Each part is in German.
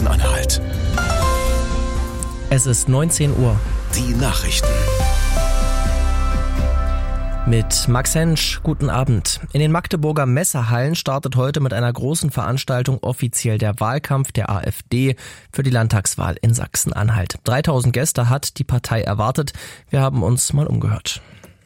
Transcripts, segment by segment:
Sachsen-Anhalt. Es ist 19 Uhr. Die Nachrichten. Mit Max Hensch, guten Abend. In den Magdeburger Messehallen startet heute mit einer großen Veranstaltung offiziell der Wahlkampf der AfD für die Landtagswahl in Sachsen-Anhalt. 3000 Gäste hat die Partei erwartet. Wir haben uns mal umgehört.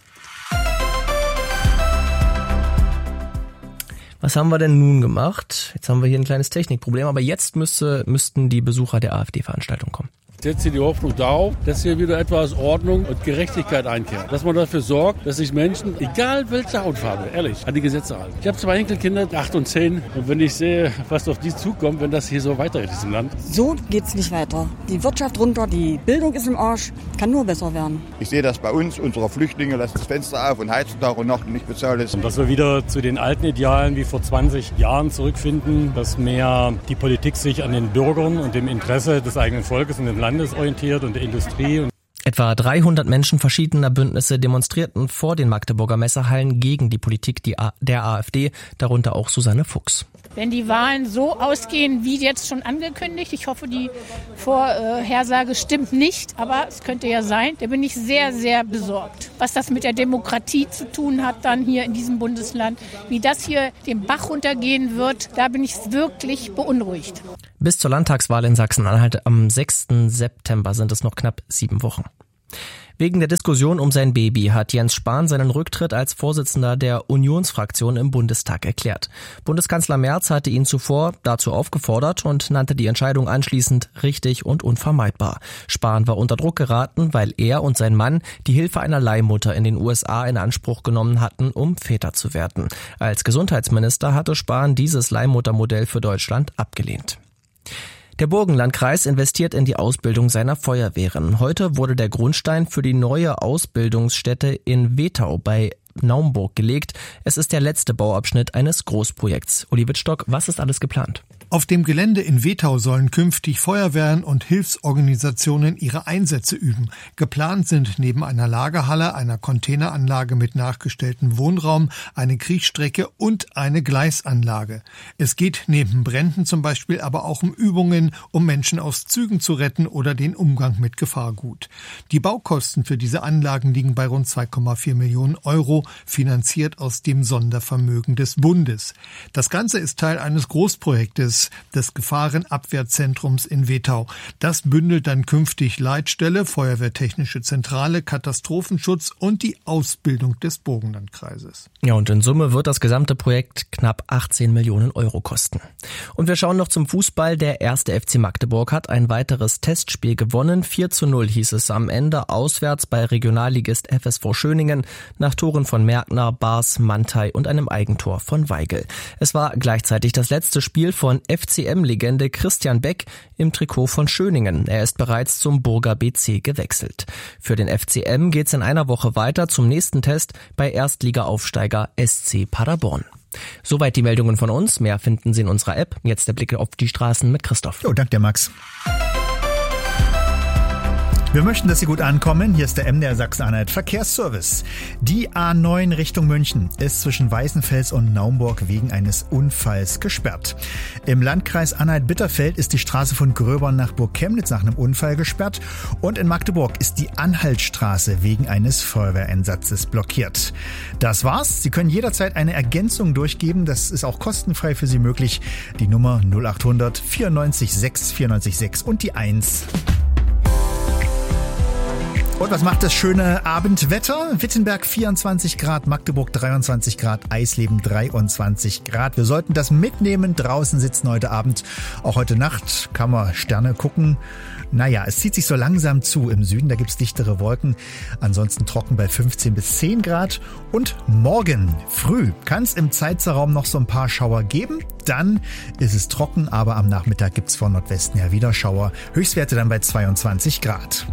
Was haben wir denn nun gemacht? Jetzt haben wir hier ein kleines Technikproblem, aber jetzt müssten die Besucher der AfD-Veranstaltung kommen. Ich setze die Hoffnung darauf, dass hier wieder etwas Ordnung und Gerechtigkeit einkehrt. Dass man dafür sorgt, dass sich Menschen, egal welche Hautfarbe, ehrlich, an die Gesetze halten. Ich habe 2 Enkelkinder, 8 und 10. Und wenn ich sehe, was auf die zukommt, wenn das hier so weitergeht in diesem Land. So geht's nicht weiter. Die Wirtschaft runter, die Bildung ist im Arsch. Kann nur besser werden. Ich sehe das bei uns, unsere Flüchtlinge lassen das Fenster auf und heizen Tag und Nacht und nicht bezahlt ist. Und dass wir wieder zu den alten Idealen wie vor 20 Jahren zurückfinden, dass mehr die Politik sich an den Bürgern und dem Interesse des eigenen Volkes und dem Landes orientiert und der Industrie. Etwa 300 Menschen verschiedener Bündnisse demonstrierten vor den Magdeburger Messehallen gegen die Politik der AfD, darunter auch Susanne Fuchs. Wenn die Wahlen so ausgehen, wie jetzt schon angekündigt, ich hoffe, die Vorhersage stimmt nicht, aber es könnte ja sein, da bin ich sehr, sehr besorgt. Was das mit der Demokratie zu tun hat dann hier in diesem Bundesland, wie das hier den Bach runtergehen wird, da bin ich wirklich beunruhigt. Bis zur Landtagswahl in Sachsen-Anhalt am 6. September sind es noch knapp 7 Wochen. Wegen der Diskussion um sein Baby hat Jens Spahn seinen Rücktritt als Vorsitzender der Unionsfraktion im Bundestag erklärt. Bundeskanzler Merz hatte ihn zuvor dazu aufgefordert und nannte die Entscheidung anschließend richtig und unvermeidbar. Spahn war unter Druck geraten, weil er und sein Mann die Hilfe einer Leihmutter in den USA in Anspruch genommen hatten, um Väter zu werden. Als Gesundheitsminister hatte Spahn dieses Leihmuttermodell für Deutschland abgelehnt. Der Burgenlandkreis investiert in die Ausbildung seiner Feuerwehren. Heute wurde der Grundstein für die neue Ausbildungsstätte in Wethau bei Naumburg gelegt. Es ist der letzte Bauabschnitt eines Großprojekts. Uli Wittstock, was ist alles geplant? Auf dem Gelände in Wethau sollen künftig Feuerwehren und Hilfsorganisationen ihre Einsätze üben. Geplant sind neben einer Lagerhalle, einer Containeranlage mit nachgestelltem Wohnraum, eine Kriechstrecke und eine Gleisanlage. Es geht neben Bränden zum Beispiel aber auch um Übungen, um Menschen aus Zügen zu retten oder den Umgang mit Gefahrgut. Die Baukosten für diese Anlagen liegen bei rund 2,4 Millionen Euro, finanziert aus dem Sondervermögen des Bundes. Das Ganze ist Teil eines Großprojektes des Gefahrenabwehrzentrums in Wethau. Das bündelt dann künftig Leitstelle, Feuerwehrtechnische Zentrale, Katastrophenschutz und die Ausbildung des Burgenlandkreises. Ja, und in Summe wird das gesamte Projekt knapp 18 Millionen Euro kosten. Und wir schauen noch zum Fußball. Der 1. FC Magdeburg hat ein weiteres Testspiel gewonnen. 4:0 hieß es am Ende auswärts bei Regionalligist FSV Schöningen nach Toren von Merkner, Bars, Mantei und einem Eigentor von Weigel. Es war gleichzeitig das letzte Spiel von FCM-Legende Christian Beck im Trikot von Schöningen. Er ist bereits zum Burger BC gewechselt. Für den FCM geht's in einer Woche weiter zum nächsten Test bei Erstliga-Aufsteiger SC Paderborn. Soweit die Meldungen von uns. Mehr finden Sie in unserer App. Jetzt der Blick auf die Straßen mit Christoph. Jo, danke dir, Max. Wir möchten, dass Sie gut ankommen. Hier ist der MDR Sachsen-Anhalt Verkehrsservice. Die A9 Richtung München ist zwischen Weißenfels und Naumburg wegen eines Unfalls gesperrt. Im Landkreis Anhalt-Bitterfeld ist die Straße von Gröbern nach Burg-Chemnitz nach einem Unfall gesperrt. Und in Magdeburg ist die Anhaltstraße wegen eines Feuerwehreinsatzes blockiert. Das war's. Sie können jederzeit eine Ergänzung durchgeben. Das ist auch kostenfrei für Sie möglich. Die Nummer 0800 94 6 94 6 und die 1. Und was macht das schöne Abendwetter? Wittenberg 24 Grad, Magdeburg 23 Grad, Eisleben 23 Grad. Wir sollten das mitnehmen, draußen sitzen heute Abend. Auch heute Nacht kann man Sterne gucken. Naja, es zieht sich so langsam zu. Im Süden, da gibt's dichtere Wolken. Ansonsten trocken bei 15 bis 10 Grad. Und morgen früh kann es im Zeitzerraum noch so ein paar Schauer geben. Dann ist es trocken, aber am Nachmittag gibt's von Nordwesten her wieder Schauer. Höchstwerte dann bei 22 Grad.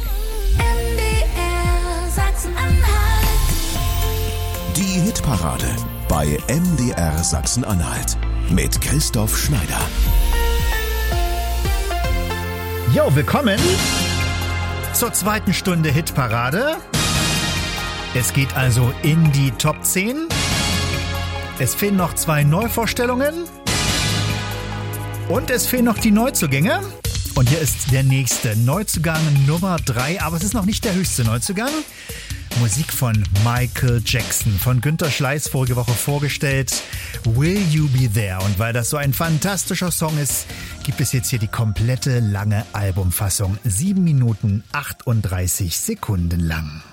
Die Hitparade bei MDR Sachsen-Anhalt mit Christoph Schneider. Jo, willkommen zur zweiten Stunde Hitparade. Es geht also in die Top 10. Es fehlen noch 2 Neuvorstellungen. Und es fehlen noch die Neuzugänge. Und hier ist der nächste Neuzugang Nummer 3, aber es ist noch nicht der höchste Neuzugang. Musik von Michael Jackson, von Günter Schleiß vorige Woche vorgestellt. Will You Be There? Und weil das so ein fantastischer Song ist, gibt es jetzt hier die komplette lange Albumfassung. 7 Minuten 38 Sekunden lang.